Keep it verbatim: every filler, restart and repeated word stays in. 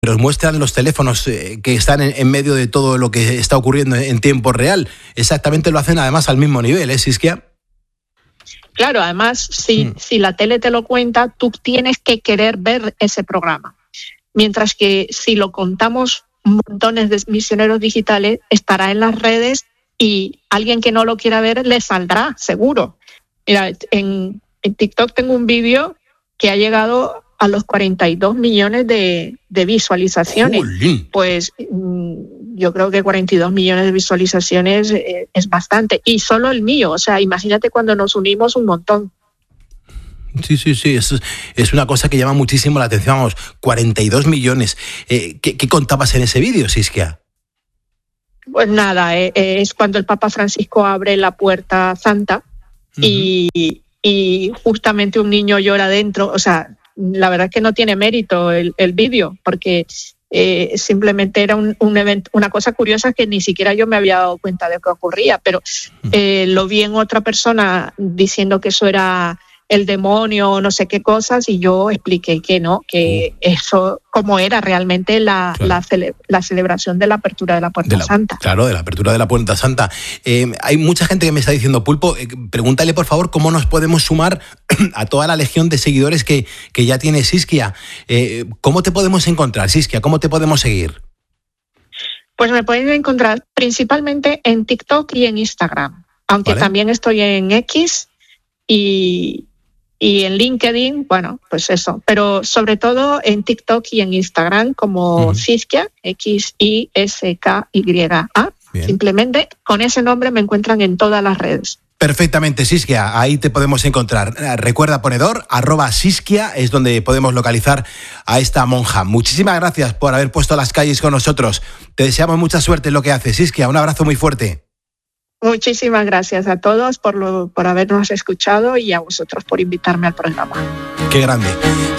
pero muestran los teléfonos eh, que están en, en medio de todo lo que está ocurriendo en, en tiempo real. Exactamente lo hacen además al mismo nivel, ¿eh, Siskia? Claro, además, si, mm. si la tele te lo cuenta, tú tienes que querer ver ese programa. Mientras que si lo contamos montones de misioneros digitales, estará en las redes y alguien que no lo quiera ver le saldrá, seguro. Mira, en, en TikTok tengo un vídeo que ha llegado a los cuarenta y dos millones de, de visualizaciones. ¡Jolín! Pues yo creo que cuarenta y dos millones de visualizaciones eh, es bastante. Y solo el mío, o sea, imagínate cuando nos unimos un montón. Sí, sí, sí, es, es una cosa que llama muchísimo la atención. Vamos, cuarenta y dos millones. Eh, ¿qué, ¿Qué contabas en ese vídeo, Siskia? Pues nada, eh, es cuando el Papa Francisco abre la puerta santa uh-huh. y, y justamente un niño llora dentro. O sea, la verdad es que no tiene mérito el, el vídeo, porque eh, simplemente era un, un evento, una cosa curiosa que ni siquiera yo me había dado cuenta de que ocurría, pero eh, lo vi en otra persona diciendo que eso era el demonio o no sé qué cosas, y yo expliqué que no, que eso como era realmente la, claro. la, cele, la celebración de la apertura de la Puerta de la, Santa. Claro, de la apertura de la Puerta Santa. Eh, hay mucha gente que me está diciendo, Pulpo, eh, pregúntale por favor cómo nos podemos sumar a toda la legión de seguidores que, que ya tiene Siskia. Eh, ¿Cómo te podemos encontrar, Siskia? ¿Cómo te podemos seguir? Pues me pueden encontrar principalmente en TikTok y en Instagram, aunque ¿Vale? también estoy en X y... Y en LinkedIn, bueno, pues eso. Pero sobre todo en TikTok y en Instagram como uh-huh. Siskia, X I S K Y A. Simplemente con ese nombre me encuentran en todas las redes. Perfectamente, Siskia, ahí te podemos encontrar. Recuerda, ponedor, arroba Siskia, es donde podemos localizar a esta monja. Muchísimas gracias por haber puesto las calles con nosotros. Te deseamos mucha suerte en lo que haces, Siskia. Un abrazo muy fuerte. Muchísimas gracias a todos por, lo, por habernos escuchado y a vosotros por invitarme al programa. Qué grande.